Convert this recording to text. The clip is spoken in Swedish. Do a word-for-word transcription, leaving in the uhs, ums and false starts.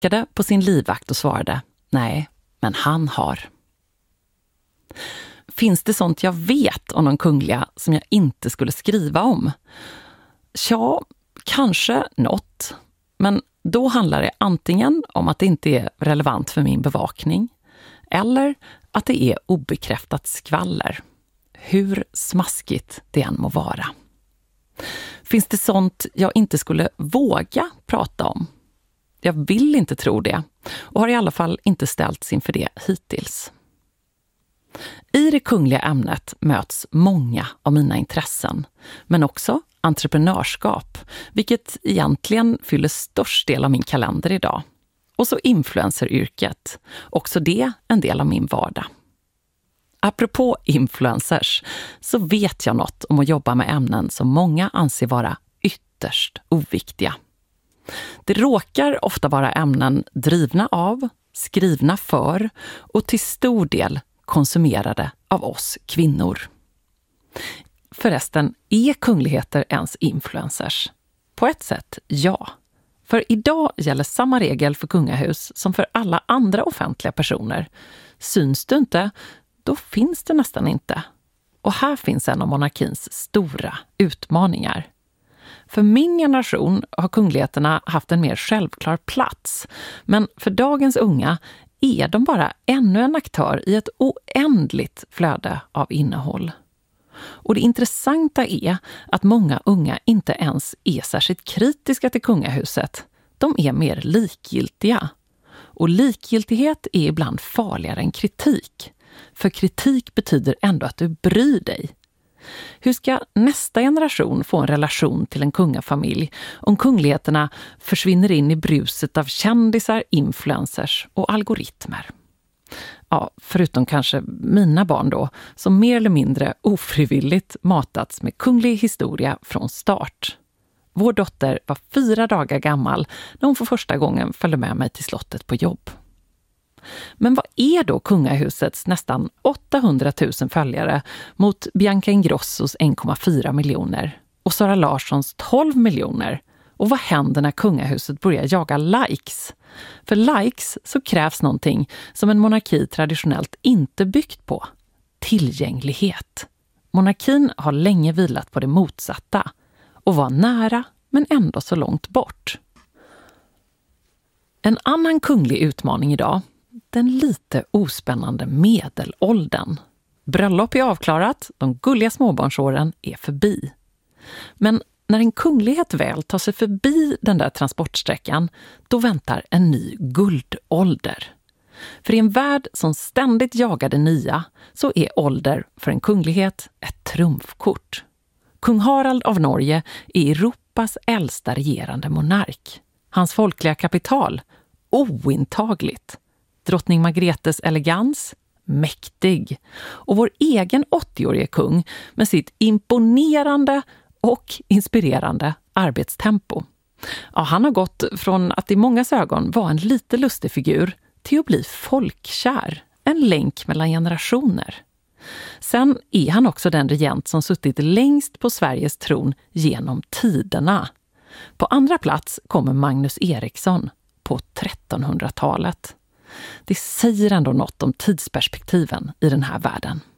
pekade på sin livvakt och svarade: nej, men han har. Finns det sånt jag vet om någon kungliga som jag inte skulle skriva om? Ja, kanske något. Men då handlar det antingen om att det inte är relevant för min bevakning eller att det är obekräftat skvaller. Hur smaskigt det än må vara. Finns det sånt jag inte skulle våga prata om? Jag vill inte tro det och har i alla fall inte ställts inför det hittills. I det kungliga ämnet möts många av mina intressen, men också entreprenörskap, vilket egentligen fyller störst del av min kalender idag. Och så influenceryrket, också det en del av min vardag. Apropå influencers så vet jag något om att jobba med ämnen som många anser vara ytterst oviktiga. Det råkar ofta vara ämnen drivna av, skrivna för och till stor del konsumerade av oss kvinnor. Förresten, är kungligheter ens influencers? På ett sätt, ja. För idag gäller samma regel för kungahus som för alla andra offentliga personer. Syns du inte, då finns det nästan inte. Och här finns en av monarkins stora utmaningar. För min generation har kungligheterna haft en mer självklar plats. Men för dagens unga är de bara ännu en aktör i ett oändligt flöde av innehåll. Och det intressanta är att många unga inte ens är särskilt kritiska till kungahuset. De är mer likgiltiga. Och likgiltighet är ibland farligare än kritik. För kritik betyder ändå att du bryr dig. Hur ska nästa generation få en relation till en kungafamilj om kungligheterna försvinner in i bruset av kändisar, influencers och algoritmer? Ja, förutom kanske mina barn då, som mer eller mindre ofrivilligt matats med kunglig historia från start. Vår dotter var fyra dagar gammal när hon för första gången följde med mig till slottet på jobb. Men vad är då kungahusets nästan åttahundratusen följare mot Bianca Ingrossos en komma fyra miljoner och Sara Larssons tolv miljoner? Och vad händer när kungahuset börjar jaga likes? För likes så krävs någonting som en monarki traditionellt inte byggt på. Tillgänglighet. Monarkin har länge vilat på det motsatta och var nära men ändå så långt bort. En annan kunglig utmaning idag, den lite ospännande medelåldern. Bröllop är avklarat, de gulliga småbarnsåren är förbi. Men när en kunglighet väl tar sig förbi den där transportsträckan, då väntar en ny guldålder. För i en värld som ständigt jagar det nya så är ålder för en kunglighet ett trumfkort. Kung Harald av Norge är Europas äldsta regerande monark. Hans folkliga kapital, ointagligt. Drottning Margretes elegans, mäktig. Och vår egen åttioårige kung med sitt imponerande och inspirerande arbetstempo. Ja, han har gått från att i mångas ögon vara en lite lustig figur till att bli folkkär, en länk mellan generationer. Sen är han också den regent som suttit längst på Sveriges tron genom tiderna. På andra plats kommer Magnus Eriksson på trettonhundratalet. Det säger ändå något om tidsperspektiven i den här världen.